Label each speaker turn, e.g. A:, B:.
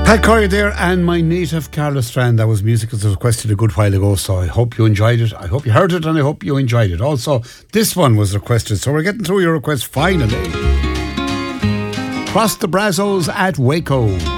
A: Pat Corey there, and My Native Carla Strand. That was music that was requested a good while ago, so I hope you enjoyed it. I hope you heard it, and I hope you enjoyed it. Also, this one was requested, so we're getting through your requests finally. Cross the Brazos at Waco.